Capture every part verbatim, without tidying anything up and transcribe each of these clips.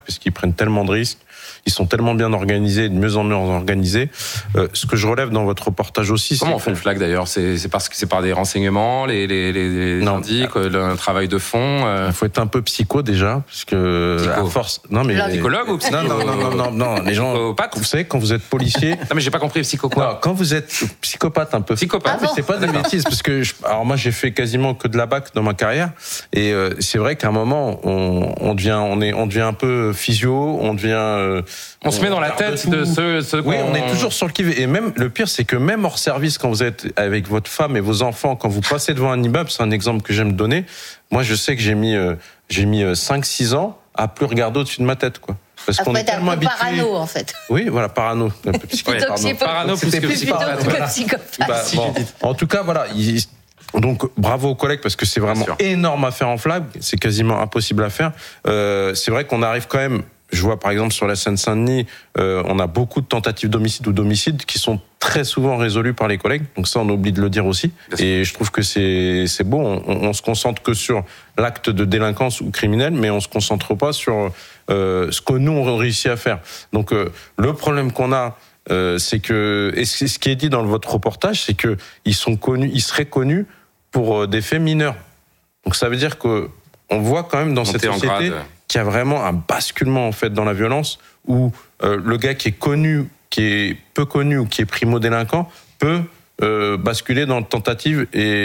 parce qu'ils prennent tellement de risques, ils sont tellement bien organisés, de mieux en mieux organisés. Euh, ce que je relève dans votre reportage aussi, comment c'est... on fait une flag d'ailleurs ? C'est, c'est parce que c'est par des renseignements, les, les, les, les indices, un travail de fond. Il euh... faut être un peu psycho déjà, parce que psycho. à force. Non mais psychologue ou psycho... non, non non non non non les gens. Vous savez quand vous êtes policier. Non mais j'ai pas compris psycho quoi. Non, quand vous êtes psychopathe un peu. Psychopathe. Ah, mais c'est pas des bêtises parce que je... alors moi j'ai fait quasiment que de la bac dans ma carrière et euh, c'est vrai qu'à un moment on, on devient on est on devient un peu physio, on devient. Euh, on, on se met dans la tête de ceux. ceux oui, on est toujours sur le qui-vive. Et même le pire, c'est que même hors service, quand vous êtes avec votre femme et vos enfants, quand vous passez devant un immeuble, c'est un exemple que j'aime donner. Moi, je sais que j'ai mis euh, j'ai mis cinq six ans à plus regarder au-dessus de ma tête, quoi. Parce à qu'on est tellement habitué. Parano, en fait. Oui, voilà, parano. Un peu psychopathe. Ouais, parano plus que psychopathe. Plutôt que psychopathe. Bah, bon, en tout cas, voilà. Il, donc bravo aux collègues parce que c'est vraiment énorme à faire en flag. C'est quasiment impossible à faire. Euh, c'est vrai qu'on arrive quand même. Je vois par exemple sur la Seine-Saint-Denis, euh, on a beaucoup de tentatives d'homicide ou d'homicide qui sont très souvent résolues par les collègues. Donc ça, on oublie de le dire aussi. Et je trouve que c'est c'est beau. On, on se concentre que sur l'acte de délinquance ou criminel, mais on se concentre pas sur euh, ce que nous on réussit à faire. Donc euh, le problème qu'on a, euh, c'est que et ce qui est dit dans votre reportage, c'est que ils sont connus, ils seraient connus pour des faits mineurs. Donc ça veut dire que on voit quand même dans Monter cette société qu'il y a vraiment un basculement en fait dans la violence où euh, le gars qui est connu, qui est peu connu ou qui est primo-délinquant peut euh, basculer dans la tentative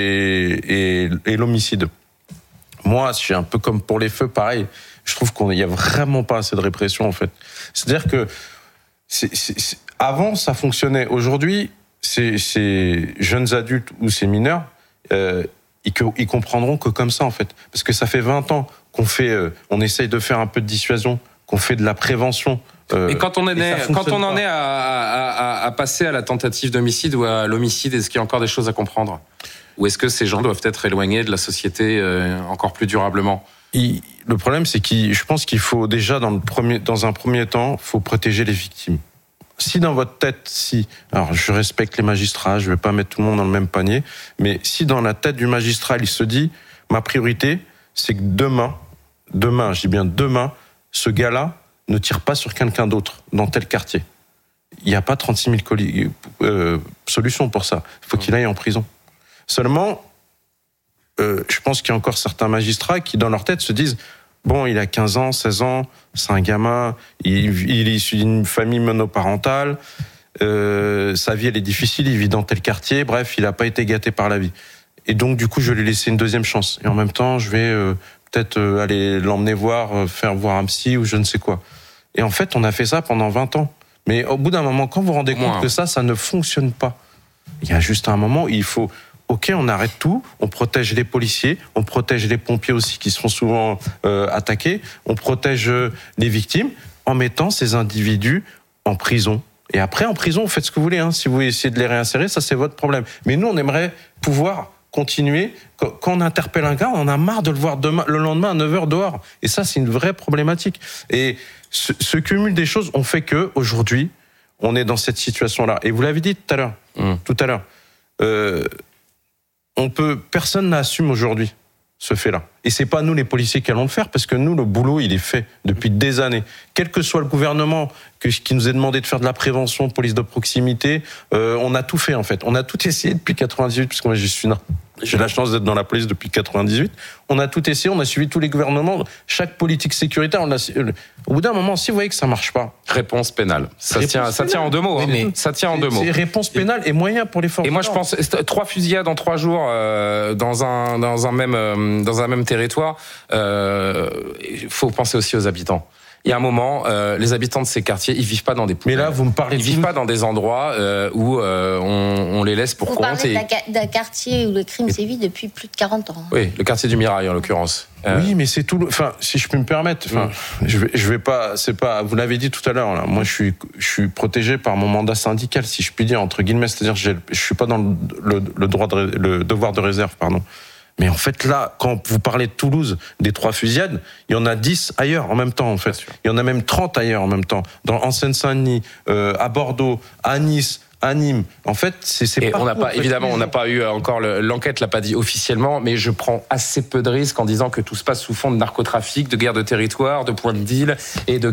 et, et, et l'homicide. Moi, je suis un peu comme pour les feux, pareil. Je trouve qu'il n'y a vraiment pas assez de répression en fait. C'est-à-dire que c'est, c'est, c'est, avant ça fonctionnait. Aujourd'hui, ces, ces jeunes adultes ou ces mineurs, euh, ils, ils comprendront que comme ça en fait, parce que ça fait vingt ans qu'on fait, euh, on essaye de faire un peu de dissuasion, qu'on fait de la prévention. Euh, et quand on, est, et quand on en est à, à, à passer à la tentative d'homicide ou à l'homicide, est-ce qu'il y a encore des choses à comprendre ? Ou est-ce que ces gens doivent être éloignés de la société euh, encore plus durablement ? Il, le problème, c'est que je pense qu'il faut déjà, dans, le premier, dans un premier temps, faut protéger les victimes. Si dans votre tête, si, alors je respecte les magistrats, je vais pas mettre tout le monde dans le même panier, mais si dans la tête du magistrat, il se dit, ma priorité, c'est que demain, demain, je dis bien demain, ce gars-là ne tire pas sur quelqu'un d'autre dans tel quartier. Il n'y a pas trente-six mille colis, euh, solutions pour ça. Il faut qu'il aille en prison. Seulement, euh, je pense qu'il y a encore certains magistrats qui, dans leur tête, se disent bon, il a quinze ans, seize ans, c'est un gamin, il, il est issu d'une famille monoparentale, euh, sa vie, elle est difficile, il vit dans tel quartier, bref, il n'a pas été gâté par la vie. Et donc, du coup, je vais lui laisser une deuxième chance. Et en même temps, je vais euh, peut-être euh, aller l'emmener voir, euh, faire voir un psy ou je ne sais quoi. Et en fait, on a fait ça pendant vingt ans. Mais au bout d'un moment, quand vous vous rendez compte Moins. que ça, ça ne fonctionne pas, il y a juste un moment où il faut... Ok, on arrête tout, on protège les policiers, on protège les pompiers aussi qui sont souvent euh, attaqués, on protège les victimes en mettant ces individus en prison. Et après, en prison, vous faites ce que vous voulez. Hein. Si vous essayez de les réinsérer, ça c'est votre problème. Mais nous, on aimerait pouvoir continuer. Quand on interpelle un gars, on a marre de le voir demain, le lendemain à neuf heures dehors. Et ça, c'est une vraie problématique. Et ce, ce cumul des choses ont fait que aujourd'hui, on est dans cette situation-là. Et vous l'avez dit tout à l'heure. Mmh. Tout à l'heure. Euh, On peut, personne n'assume aujourd'hui ce fait-là. Et c'est pas nous les policiers qui allons le faire, parce que nous, le boulot, il est fait depuis des années. Quel que soit le gouvernement que, qui nous ait demandé de faire de la prévention, police de proximité, euh, on a tout fait en fait. On a tout essayé depuis quatre-vingt-dix-huit, parce que moi je suis là. J'ai la chance d'être dans la police depuis quatre-vingt-dix-huit. On a tout essayé, on a suivi tous les gouvernements, chaque politique sécuritaire. On a... Au bout d'un moment, si vous voyez que ça marche pas, réponse pénale. Ça réponse tient, pénale. ça tient en deux mots. Hein. Mais ça tient en deux mots. C'est réponse pénale et moyen pour les forces. Et moi, je pense trois fusillades en trois jours euh, dans un dans un même euh, dans un même territoire. Il euh, faut penser aussi aux habitants. Il y a un moment, euh, les habitants de ces quartiers, ils vivent pas dans des poubelles. Mais là, vous me parlez. Ils vivent pas dans des endroits euh, où euh, on, on les laisse pour vous compte. Vous parlez et... d'un quartier où le crime sévit depuis plus de quarante ans. Oui, le quartier du Mirail en l'occurrence. Euh... Oui, mais c'est tout. Le... Enfin, si je peux me permettre, enfin, mmh. je vais, je vais pas. C'est pas. Vous l'avez dit tout à l'heure. Là, moi, je suis, je suis protégé par mon mandat syndical, si je puis dire entre guillemets. C'est-à-dire, je, je suis pas dans le, le, le droit de, le devoir de réserve, pardon. Mais en fait, là, quand vous parlez de Toulouse, des trois fusillades, il y en a dix ailleurs en même temps, en fait. Il y en a même trente ailleurs en même temps. Dans, en Seine-Saint-Denis, euh, à Bordeaux, à Nice, à Nîmes. En fait, c'est, c'est et pas... on n'a pas, évidemment, on n'a pas eu encore... Le, l'enquête l'a pas dit officiellement, mais je prends assez peu de risques en disant que tout se passe sous fond de narcotrafic, de guerre de territoire, de points de deal et de...